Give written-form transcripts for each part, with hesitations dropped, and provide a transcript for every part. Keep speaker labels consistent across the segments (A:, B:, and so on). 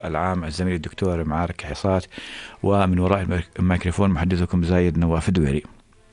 A: العام الزميل الدكتور معارك حصات، ومن وراء الميكروفون محدثكم زايد نواف الدويري.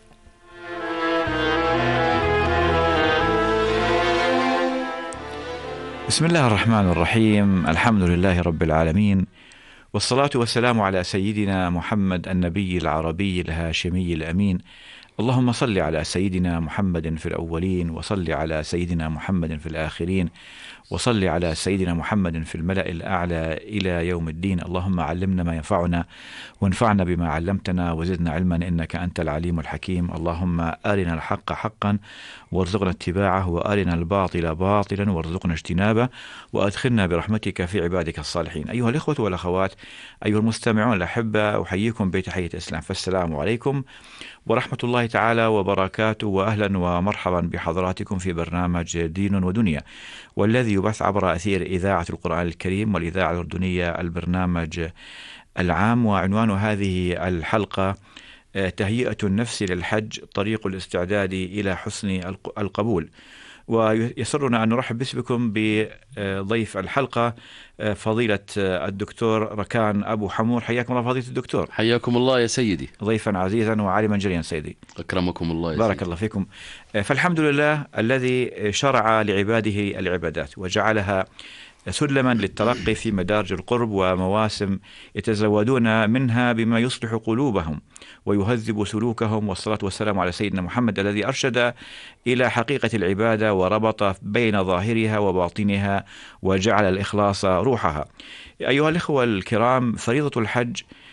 A: بسم الله الرحمن الرحيم، الحمد لله رب العالمين، والصلاة والسلام على سيدنا محمد النبي العربي الهاشمي الأمين. اللهم صل على سيدنا محمد في الأولين، وصل على سيدنا محمد في الآخرين، وصل على سيدنا محمد في الملأ الأعلى إلى يوم الدين. اللهم علمنا ما ينفعنا، وانفعنا بما علمتنا، وزدنا علما إنك أنت العليم الحكيم. اللهم أرنا الحق حقا وارزقنا اتباعه، وأرنا الباطل باطلا وارزقنا اجتنابه، وأدخلنا برحمتك في عبادك الصالحين. أيها الإخوة والأخوات، أيها المستمعون الأحبة، أحييكم بتحية الإسلام، فالسلام عليكم ورحمة الله تعالى وبركاته، وأهلا ومرحبا بحضراتكم في برنامج دين ودنيا، والذي يبث عبر أثير إذاعة القرآن الكريم والإذاعة الأردنية، البرنامج العام. وعنوان هذه الحلقة تهيئة النفس للحج، طريق الاستعداد إلى حسن القبول. ويسرنا أن نرحب بكم بضيف الحلقة فضيلة الدكتور ركان أبو حمور. حياكم الله فضيلة الدكتور.
B: حياكم الله يا سيدي،
A: ضيفا عزيزا وعالما جليا سيدي.
B: أكرمكم الله يا
A: بارك
B: سيدي.
A: الله فيكم. فالحمد لله الذي شرع لعباده العبادات وجعلها سلما للترقي في مدارج القرب، ومواسم يتزودون منها بما يصلح قلوبهم ويهذب سلوكهم. والصلاة والسلام على سيدنا محمد الذي أرشد إلى حقيقة العبادة، وربط بين ظاهرها وباطنها، وجعل الإخلاص روحها. أيها الإخوة الكرام، فريضة الحج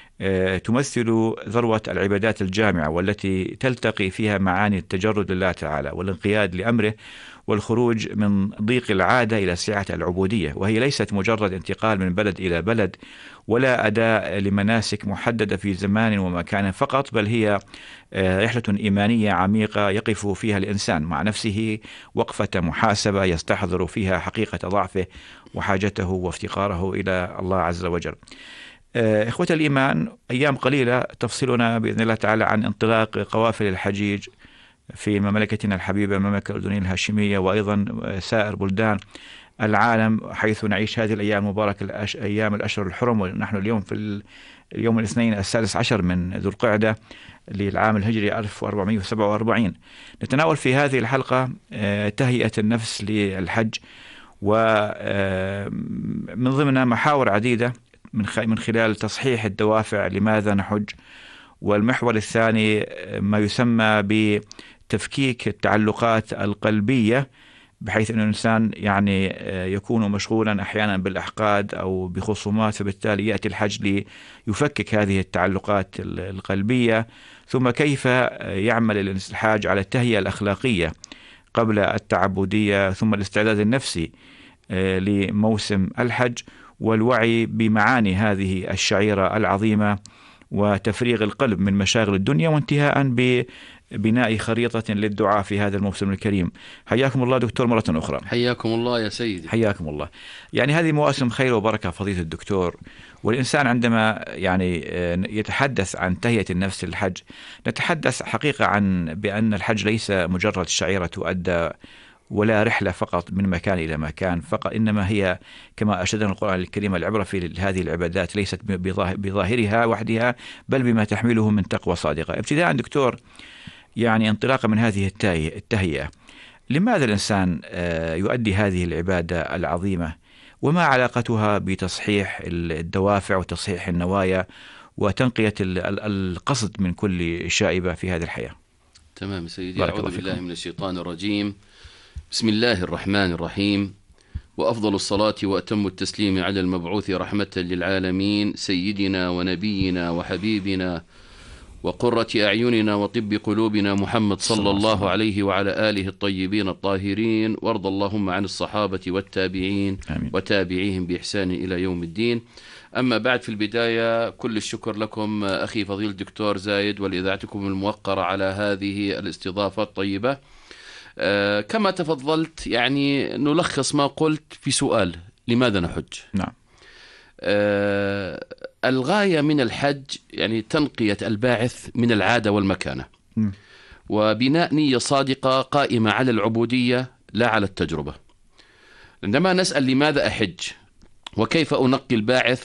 A: تمثل ذروة العبادات الجامعة، والتي تلتقي فيها معاني التجرد لله تعالى والانقياد لأمره، والخروج من ضيق العادة إلى سعة العبودية. وهي ليست مجرد انتقال من بلد إلى بلد، ولا أداء لمناسك محددة في زمان ومكان فقط، بل هي رحلة إيمانية عميقة يقف فيها الإنسان مع نفسه وقفة محاسبة، يستحضر فيها حقيقة ضعفه وحاجته وافتقاره إلى الله عز وجل. إخوة الإيمان، أيام قليلة تفصلنا بإذن الله تعالى عن انطلاق قوافل الحجيج في مملكتنا الحبيبة، المملكة الأردنية الهاشمية، وأيضا سائر بلدان العالم، حيث نعيش هذه الأيام المباركة، أيام الأشهر الحرم. ونحن اليوم في اليوم الاثنين 16 من ذو القعدة للعام الهجري 1447. نتناول في هذه الحلقة تهيئة النفس للحج، ومن ضمنها محاور عديدة من خلال تصحيح الدوافع لماذا نحج. والمحور الثاني ما يسمى بتفكيك التعلقات القلبية، بحيث أن الإنسان يكون مشغولا أحيانا بالأحقاد أو بخصومات، فبالتالي يأتي الحج ليفكك هذه التعلقات القلبية. ثم كيف يعمل الحاج على التهيئة الأخلاقية قبل التعبدية، ثم الاستعداد النفسي لموسم الحج، والوعي بمعاني هذه الشعيرة العظيمة، وتفريغ القلب من مشاغل الدنيا، وانتهاء ببناء خريطة للدعاء في هذا الموسم الكريم. حياكم الله دكتور مرة أخرى.
B: حياكم الله يا سيدي.
A: حياكم الله. هذه مواسم خير وبركة فضيلة الدكتور، والإنسان عندما يتحدث عن تهيئة النفس للحج، نتحدث حقيقة عن بأن الحج ليس مجرد شعيرة تؤدى، ولا رحلة فقط من مكان إلى مكان فقط، إنما هي كما أرشدنا القرآن الكريم العبرة في هذه العبادات ليست بظاهرها وحدها، بل بما تحمله من تقوى صادقة. ابتداء دكتور، انطلاقا من هذه التهيئة، لماذا الإنسان يؤدي هذه العبادة العظيمة، وما علاقتها بتصحيح الدوافع وتصحيح النوايا وتنقية القصد من كل شائبة في هذه الحياة؟
B: تمام سيدي. أعوذ بالله من الشيطان الرجيم. بسم الله الرحمن الرحيم، وأفضل الصلاة وأتم التسليم على المبعوث رحمة للعالمين، سيدنا ونبينا وحبيبنا وقرة أعيننا وطب قلوبنا، محمد صلى الله عليه وعلى آله الطيبين الطاهرين. وارض اللهم عن الصحابة والتابعين وتابعيهم بإحسان إلى يوم الدين. أما بعد، في البداية كل الشكر لكم أخي فضيل الدكتور زايد ولإذاعتكم الموقرة على هذه الاستضافة الطيبة. كما تفضلت، نلخص ما قلت في سؤال: لماذا نحج؟
A: نعم.
B: الغاية من الحج تنقية الباعث من العادة والمكانة، وبناء نية صادقة قائمة على العبودية لا على التجربة. عندما نسأل لماذا أحج وكيف أنقي الباعث،